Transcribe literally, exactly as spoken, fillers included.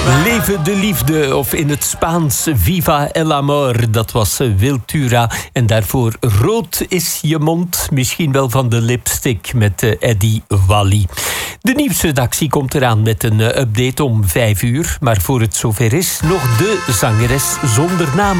Leven de liefde, of in het Spaans Viva el amor. Dat was Wiltura. En daarvoor Rood is je mond. Misschien wel van de lipstick met Eddie Wally. De nieuwsredactie komt eraan met een update om vijf uur. Maar voor het zover is, nog de zangeres zonder naam.